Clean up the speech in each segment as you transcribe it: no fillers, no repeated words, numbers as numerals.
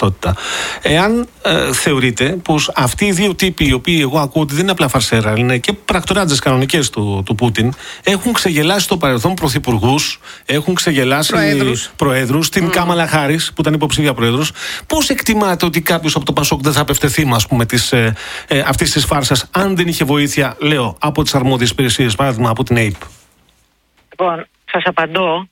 ταυτότητα. Εάν θεωρείτε πως αυτοί οι δύο τύποι, οι οποίοι εγώ ακούω ότι δεν είναι απλά φαρσέρα, είναι και πρακτοράτζες κανονικές του Πούτιν, έχουν ξεγελάσει στο παρελθόν πρωθυπουργούς, έχουν ξεγελάσει προέδρους, την Κάμαλα Χάρις που ήταν υποψήφια πρόεδρος. Πώς εκτιμάτε ότι κάποιος από το Πασόκ δεν θα απευθεθεί, ας πούμε, αυτής της φάρσας, αν δεν είχε βοήθεια, λέω, από τις αρμόδιες υπηρεσίες, παράδειγμα από την ΑΕΠ? Λοιπόν, σας απαντώ,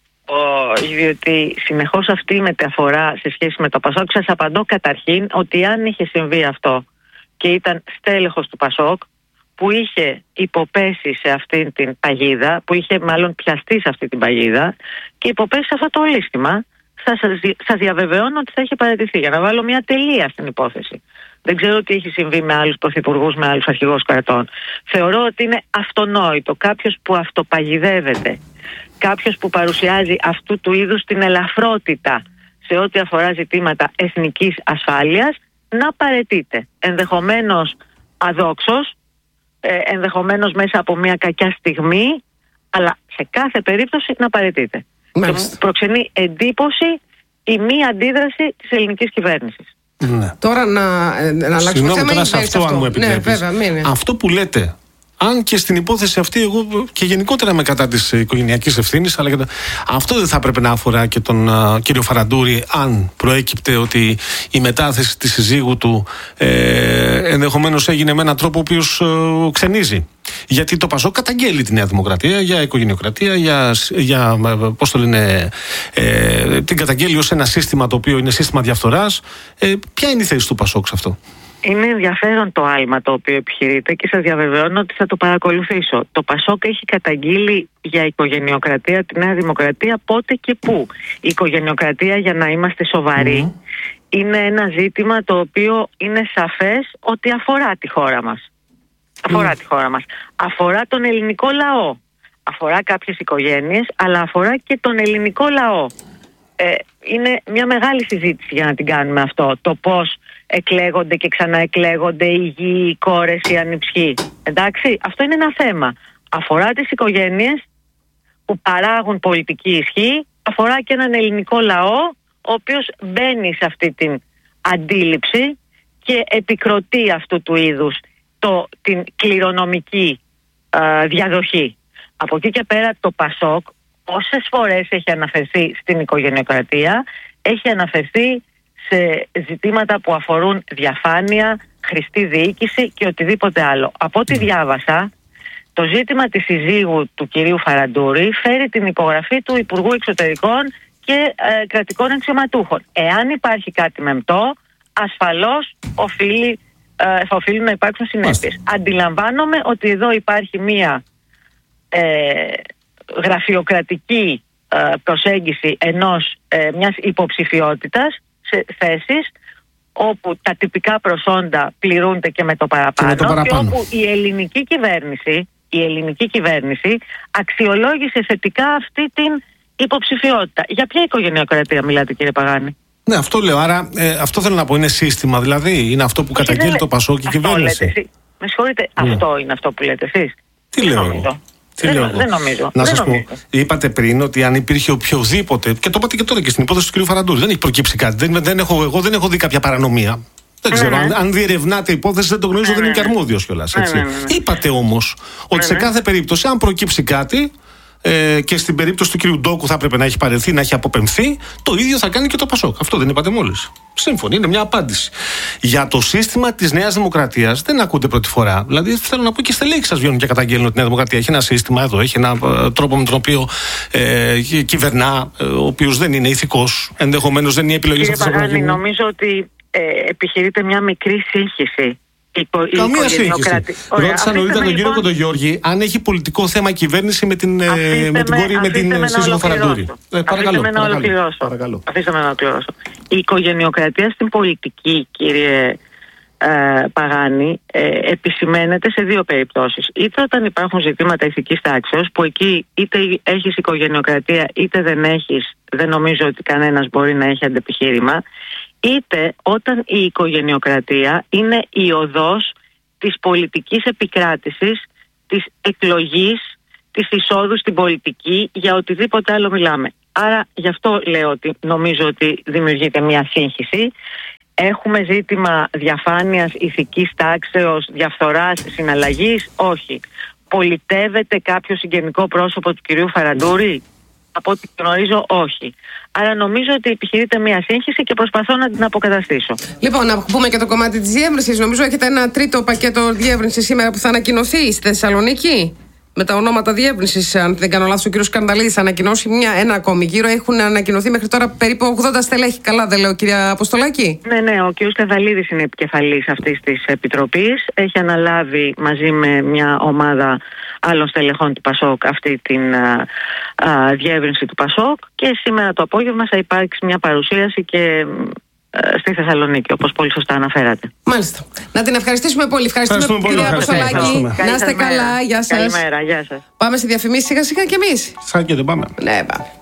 διότι συνεχώς αυτή η μεταφορά σε σχέση με το Πασόκ, σας απαντώ καταρχήν ότι αν είχε συμβεί αυτό και ήταν στέλεχος του Πασόκ που είχε υποπέσει σε αυτή την παγίδα, που είχε μάλλον πιαστεί σε αυτή την παγίδα και υποπέσει σε αυτό το ολίσθημα, σας διαβεβαιώνω ότι θα είχε παραιτηθεί, για να βάλω μια τελεία στην υπόθεση. Δεν ξέρω τι έχει συμβεί με άλλους πρωθυπουργούς, με άλλους αρχηγούς κρατών. Θεωρώ ότι είναι αυτονόητο κάποιος που αυτοπαγιδεύεται, κάποιος που παρουσιάζει αυτού του είδους την ελαφρότητα σε ό,τι αφορά ζητήματα εθνικής ασφάλειας, να παραιτείται. Ενδεχομένως αδόξως, ενδεχομένως μέσα από μια κακιά στιγμή, αλλά σε κάθε περίπτωση να παραιτείται. Και μου προξενεί εντύπωση η μη αντίδραση της ελληνικής κυβέρνησης. Ναι. Τώρα να αλλάξουμε θέμα. Τώρα σε αυτό, αν μου επιτρέπεις. Αυτό που λέτε, αν και στην υπόθεση αυτή εγώ και γενικότερα είμαι κατά της οικογενειακής ευθύνης, αλλά αυτό δεν θα έπρεπε να αφορά και τον κύριο Φαραντούρη, αν προέκυπτε ότι η μετάθεση της συζύγου του ενδεχομένως έγινε με έναν τρόπο ο οποίος ξενίζει. Γιατί το Πασόκ καταγγέλει τη Νέα Δημοκρατία για οικογενειοκρατία, για πώς το λένε, την καταγγέλει ως ένα σύστημα το οποίο είναι σύστημα διαφθοράς. Ποια είναι η θέση του Πασόκ σε αυτό? Είναι ενδιαφέρον το άλμα το οποίο επιχειρείται και σας διαβεβαιώνω ότι θα το παρακολουθήσω. Το Πασόκ έχει καταγγείλει για οικογενειοκρατία τη Νέα Δημοκρατία πότε και πού. Η οικογενειοκρατία, για να είμαστε σοβαροί, είναι ένα ζήτημα το οποίο είναι σαφές ότι αφορά τη χώρα μας. Αφορά τη χώρα μας. Αφορά τον ελληνικό λαό. Αφορά κάποιες οικογένειες, αλλά αφορά και τον ελληνικό λαό. Είναι μια μεγάλη συζήτηση για να την κάνουμε αυτό. Το πώς εκλέγονται και ξαναεκλέγονται οι γη, οι κόρες, οι ανιψιοί. Εντάξει, αυτό είναι ένα θέμα. Αφορά τις οικογένειες που παράγουν πολιτική ισχύ, αφορά και έναν ελληνικό λαό ο οποίος μπαίνει σε αυτή την αντίληψη και επικροτεί αυτού του είδους την κληρονομική διαδοχή. Από εκεί και πέρα το Πασόκ όσες φορές έχει αναφερθεί στην οικογενειοκρατία, έχει αναφερθεί σε ζητήματα που αφορούν διαφάνεια, χρηστή διοίκηση και οτιδήποτε άλλο. Από ό,τι διάβασα, το ζήτημα της συζύγου του κυρίου Φαραντούρη φέρει την υπογραφή του Υπουργού Εξωτερικών και κρατικών αξιωματούχων. Εάν υπάρχει κάτι μεμπτό, ασφαλώς οφείλουν να υπάρξουν συνέπειες. Αντιλαμβάνομαι ότι εδώ υπάρχει μία γραφειοκρατική προσέγγιση μιας υποψηφιότητας σε θέσεις όπου τα τυπικά προσόντα πληρούνται και με το παραπάνω, και όπου η ελληνική κυβέρνηση αξιολόγησε θετικά αυτή την υποψηφιότητα. Για ποια οικογενειοκρατία μιλάτε, κύριε Παγάνη? Ναι, αυτό λέω. Άρα αυτό θέλω να πω. Είναι σύστημα, δηλαδή. Είναι αυτό που καταγγείλει το Πασόκ και η κυβέρνηση. Με συγχωρείτε, αυτό είναι αυτό που λέτε εσείς? Τι λέω εγώ? Δεν νομίζω. Να σας πω, είπατε πριν ότι αν υπήρχε οποιοδήποτε, και το είπατε και τώρα και στην υπόθεση του κ. Φαραντούρη, δεν έχει προκύψει κάτι. Εγώ δεν έχω δει κάποια παρανομία. Δεν ξέρω, αν διερευνάτε υπόθεση, δεν το γνωρίζω, δεν είμαι και αρμόδιος κιόλας. Είπατε όμως ότι σε κάθε περίπτωση, αν προκύψει κάτι, και στην περίπτωση του κ. Ντόκου θα έπρεπε να έχει παρελθεί, να έχει αποπεμφθεί, το ίδιο θα κάνει και το Πασόκ. Αυτό δεν είπατε μόλις? Σύμφωνοι, είναι μια απάντηση. Για το σύστημα της Νέας Δημοκρατίας δεν ακούτε πρώτη φορά. Δηλαδή, θέλω να πω και στελέχοι σας βγαίνουν και καταγγέλνουν ότι η Νέα Δημοκρατία έχει ένα σύστημα εδώ, έχει ένα τρόπο με τον οποίο κυβερνά, ο οποίος δεν είναι ηθικός, ενδεχομένως δεν είναι επιλογή της Ευρωπαϊκής. Κύριε Παγάνη, νομίζω ότι επιχειρείται μια μικρή σύγχυση. Καμία σύγχυση. Ρώτησα νωρίτερα τον κύριο Κοντογιώργη αν έχει πολιτικό θέμα η κυβέρνηση με την σύζυγο Φαραντούρη. Αφήστε με να ολοκληρώσω. Η οικογενειοκρατία στην πολιτική, κύριε Παγάνη, επισημαίνεται σε δύο περιπτώσεις. Είτε όταν υπάρχουν ζητήματα ηθικής τάξεως, που εκεί είτε έχεις οικογενειοκρατία είτε δεν έχεις, δεν νομίζω ότι κανένας μπορεί να έχει αντεπιχείρημα, είτε όταν η οικογενειοκρατία είναι η οδός της πολιτικής επικράτησης, της εκλογής, της εισόδου στην πολιτική, για οτιδήποτε άλλο μιλάμε. Άρα γι' αυτό λέω ότι νομίζω ότι δημιουργείται μια σύγχυση. Έχουμε ζήτημα διαφάνειας, ηθικής τάξεως, διαφθοράς, συναλλαγής? Όχι. Πολιτεύεται κάποιο συγγενικό πρόσωπο του κυρίου Φαραντούρη? Από ό,τι γνωρίζω, όχι. Άρα νομίζω ότι επιχειρείται μια σύγχυση και προσπαθώ να την αποκαταστήσω. Λοιπόν, να πούμε και το κομμάτι της διεύρυνσης. Νομίζω έχετε ένα τρίτο πακέτο διεύρυνσης σήμερα που θα ανακοινωθεί στη Θεσσαλονίκη. Με τα ονόματα διεύρυνσης, αν δεν κάνω λάθος, ο κ. Σκανδαλίδης θα ανακοινώσει ένα ακόμη γύρο. Έχουν ανακοινωθεί μέχρι τώρα περίπου 80 στελέχη. Καλά, δεν λέω, κυρία Αποστολάκη? Ναι, ο κ. Σκανδαλίδης είναι επικεφαλής αυτής της επιτροπής. Έχει αναλάβει μαζί με μια ομάδα άλλων στελεχών του ΠΑΣΟΚ αυτή την διεύρυνση του ΠΑΣΟΚ. Και σήμερα το απόγευμα θα υπάρξει μια παρουσίαση και στη Θεσσαλονίκη, όπως πολύ σωστά αναφέρατε. Μάλιστα. Να την ευχαριστήσουμε πολύ. Ευχαριστούμε πολύ, κυρία Αποστολάκη. Να είστε καλά. Γεια σας. Καλημέρα, γεια σας. Πάμε στη διαφημίση σιγά σιγά κι εμείς. Σαν και δεν πάμε. Ναι, πάμε.